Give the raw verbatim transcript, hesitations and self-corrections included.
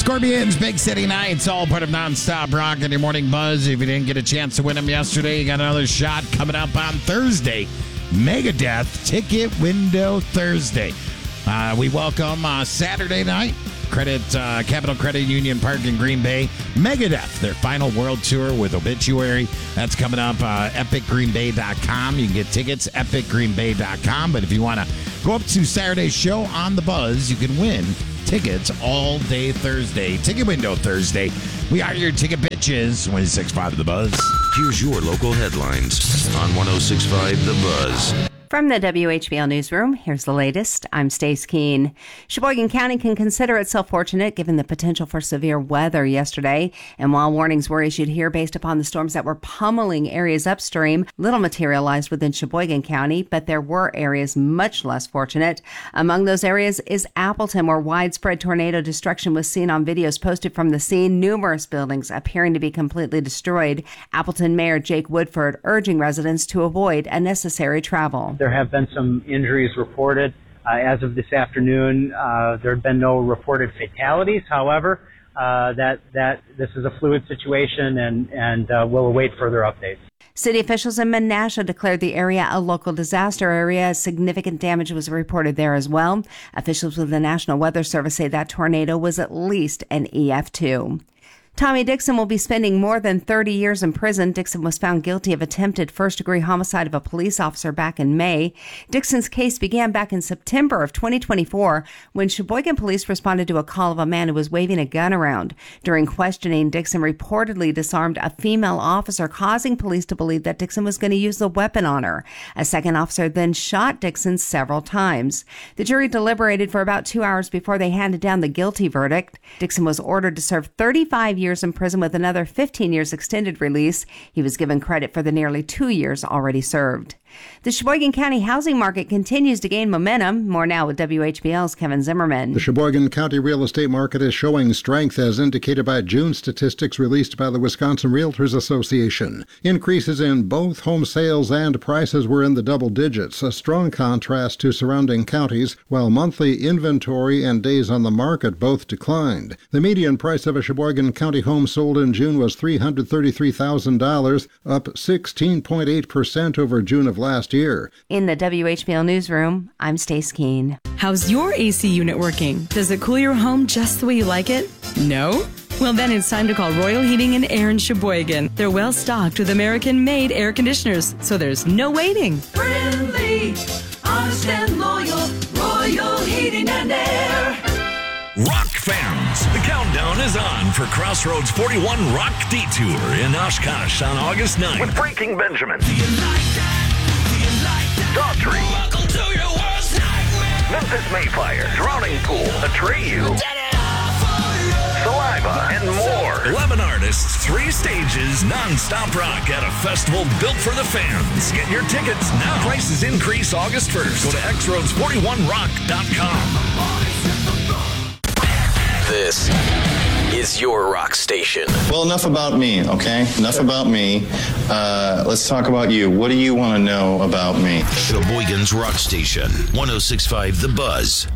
Scorpions, Big City Nights, all part of Nonstop Rock and your morning buzz. If you didn't get a chance to win them yesterday, you got another shot coming up on Thursday. Megadeth Ticket Window Thursday. Uh, we welcome uh, Saturday night. Credit uh, Capital Credit Union Park in Green Bay. Megadeth, their final world tour with Obituary. That's coming up. Uh, epic green bay dot com. You can get tickets, epic green bay dot com. But if you want to go up to Saturday's show on the buzz, you can win tickets all day Thursday. Ticket Window Thursday. We are your ticket bitches. one six five The Buzz. Here's your local headlines on one oh six point five The Buzz. From the W H B L Newsroom, here's the latest. I'm Stace Keene. Sheboygan County can consider itself fortunate given the potential for severe weather yesterday. And while warnings were issued here based upon the storms that were pummeling areas upstream, little materialized within Sheboygan County, but there were areas much less fortunate. Among those areas is Appleton, where widespread tornado destruction was seen on videos posted from the scene, numerous buildings appearing to be completely destroyed. Appleton Mayor Jake Woodford urging residents to avoid unnecessary travel. There have been some injuries reported. Uh, as of this afternoon, uh, there have been no reported fatalities. However, uh, that that this is a fluid situation, and and uh, we'll await further updates. City officials in Menasha declared the area a local disaster area. Significant damage was reported there as well. Officials with the National Weather Service say that tornado was at least an E F two. Tommy Dixon will be spending more than thirty years in prison. Dixon was found guilty of attempted first-degree homicide of a police officer back in May. Dixon's case began back in September of twenty twenty-four when Sheboygan police responded to a call of a man who was waving a gun around. During questioning, Dixon reportedly disarmed a female officer, causing police to believe that Dixon was going to use the weapon on her. A second officer then shot Dixon several times. The jury deliberated for about two hours before they handed down the guilty verdict. Dixon was ordered to serve thirty-five years in prison with another fifteen years extended release. He was given credit for the nearly two years already served. The Sheboygan County housing market continues to gain momentum. More now with W H B L's Kevin Zimmerman. The Sheboygan County real estate market is showing strength as indicated by June statistics released by the Wisconsin Realtors Association. Increases in both home sales and prices were in the double digits, a strong contrast to surrounding counties, while monthly inventory and days on the market both declined. The median price of a Sheboygan County home sold in June was three hundred thirty-three thousand dollars, up sixteen point eight percent over June of last year. In the W H B L Newsroom, I'm Stace Keene. How's your A C unit working? Does it cool your home just the way you like it? No? Well, then it's time to call Royal Heating and Air in Sheboygan. They're well stocked with American-made air conditioners, so there's no waiting. Friendly, honest and loyal, Royal Heating and Air. Rock fans, the countdown is on for Crossroads forty-one Rock Detour in Oshkosh on August ninth. With Breaking Benjamin, Do you like that? Do you like that? Daughtry, Welcome to your worst nightmare. Memphis Mayfire, Drowning Pool, Atreyu, Saliva, and more. eleven artists, three stages, non-stop rock at a festival built for the fans. Get your tickets now. Prices increase August first. Go to x roads forty-one rock dot com. This is your rock station. Well, enough about me, okay? Enough about me. Uh, let's talk about you. What do you want to know about me? Sheboygan's rock station, one oh six point five The Buzz.